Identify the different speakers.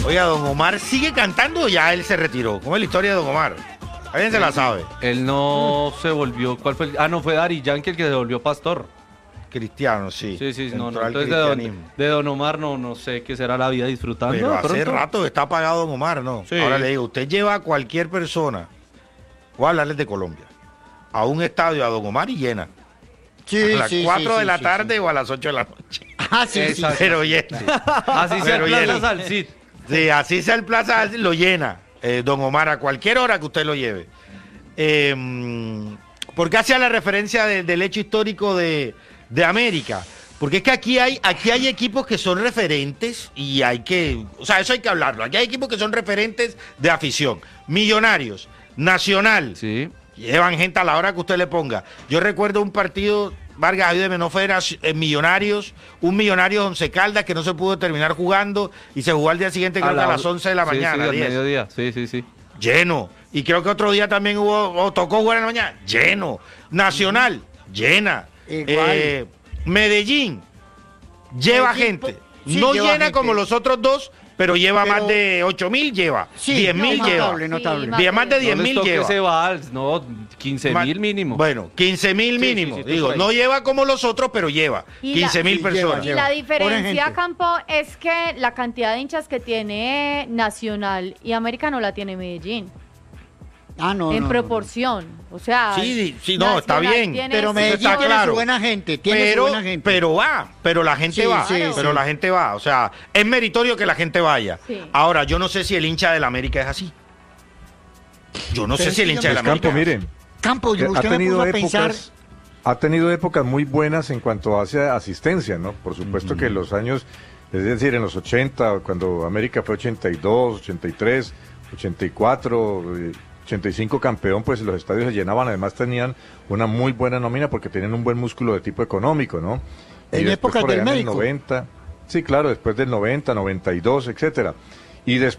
Speaker 1: Oiga, Don Omar sigue cantando o ya él se retiró. ¿Cómo es la historia de Don Omar? Alguien se la sabe.
Speaker 2: Él no se volvió, ¿cuál fue? No, fue Daddy Yankee el que se volvió pastor.
Speaker 1: Cristiano, sí.
Speaker 2: Sí, no.
Speaker 1: Entró al
Speaker 2: Entonces de Don Omar no sé qué será la vida disfrutando.
Speaker 1: Pero
Speaker 2: de
Speaker 1: hace
Speaker 2: pronto.
Speaker 1: rato que está apagado Don Omar, ¿no?
Speaker 2: Sí.
Speaker 1: Ahora le digo, usted lleva a cualquier persona, voy a hablarles de Colombia, a un estadio a Don Omar y llena.
Speaker 3: Sí,
Speaker 1: A las 4 de la tarde o a las 8 de la noche.
Speaker 3: Ah, sí, sí.
Speaker 2: Exacto.
Speaker 1: Pero llena.
Speaker 2: Así sea
Speaker 1: Pero
Speaker 2: Plaza
Speaker 1: llena.
Speaker 2: Salcid.
Speaker 1: Sí, así sea el Plaza, lo llena. Don Omar, a cualquier hora que usted lo lleve. ¿Por qué hacía la referencia del hecho histórico de América? Porque es que aquí hay equipos que son referentes y eso hay que hablarlo. Aquí hay equipos que son referentes de afición. Millonarios, Nacional.
Speaker 2: Sí.
Speaker 1: Llevan gente a la hora que usted le ponga. Yo recuerdo un partido, Vargas de Menofera, Millonarios, un Millonarios Once Caldas que no se pudo terminar jugando y se jugó al día siguiente creo que a las 11 de la mañana.
Speaker 2: Sí, al
Speaker 1: 10.
Speaker 2: mediodía. Sí.
Speaker 1: Lleno. Y creo que otro día también tocó jugar en la mañana, lleno. Nacional, llena.
Speaker 3: Igual.
Speaker 1: Medellín, lleva
Speaker 3: Medellín,
Speaker 1: gente.
Speaker 3: sí,
Speaker 1: No
Speaker 3: lleva
Speaker 1: llena
Speaker 3: gente.
Speaker 1: como los otros dos, pero lleva más de 8.000 lleva.
Speaker 3: Sí,
Speaker 1: 10.000
Speaker 3: no,
Speaker 1: lleva.
Speaker 3: notable.
Speaker 1: Bien, más de
Speaker 2: No les
Speaker 1: 10.000
Speaker 2: toque
Speaker 1: lleva.
Speaker 2: ese vals, no, 15.000 mínimo.
Speaker 1: Bueno, 15.000 mínimo.
Speaker 2: sí,
Speaker 1: Digo,
Speaker 2: por ahí.
Speaker 1: no lleva como los otros, pero lleva.
Speaker 4: Y la-
Speaker 1: 15.000
Speaker 3: Sí,
Speaker 1: personas.
Speaker 4: Y la
Speaker 3: Ponen
Speaker 4: diferencia,
Speaker 3: gente.
Speaker 4: Campo, es que la cantidad de hinchas que tiene Nacional y América no la tiene Medellín.
Speaker 3: Ah, no.
Speaker 4: En
Speaker 3: no,
Speaker 4: proporción. O sea.
Speaker 1: Sí, no, está
Speaker 4: Nacional
Speaker 1: bien.
Speaker 4: tiene
Speaker 3: Pero
Speaker 1: Eso
Speaker 3: Medellín
Speaker 1: está
Speaker 3: tiene
Speaker 1: claro.
Speaker 3: su buena gente. Tiene su buena gente.
Speaker 1: Pero va, pero la gente
Speaker 3: Sí,
Speaker 1: va.
Speaker 3: sí,
Speaker 1: pero
Speaker 3: sí.
Speaker 1: la gente va. O sea, es meritorio que la gente vaya.
Speaker 4: Sí.
Speaker 1: Ahora, yo no sé si el hincha del América es así. Yo no
Speaker 3: Pero
Speaker 1: sé si el hincha del
Speaker 3: dígame,
Speaker 1: América
Speaker 5: Campo,
Speaker 1: es así.
Speaker 5: miren,
Speaker 3: Campo,
Speaker 5: ha
Speaker 3: usted me
Speaker 5: tenido
Speaker 3: puso a pensar.
Speaker 5: ha tenido épocas muy buenas en cuanto hacia asistencia, ¿no? Por supuesto que en los años, es decir, en los 80, cuando América fue 82, 83, 84, 85 campeón, pues los estadios se llenaban, además tenían una muy buena nómina porque tenían un buen músculo de tipo económico, ¿no? Y
Speaker 3: En
Speaker 5: después
Speaker 3: épocas
Speaker 5: por allá
Speaker 3: del
Speaker 5: en el
Speaker 3: médico.
Speaker 5: 90, sí, claro, después del 90, 92, etcétera. Y después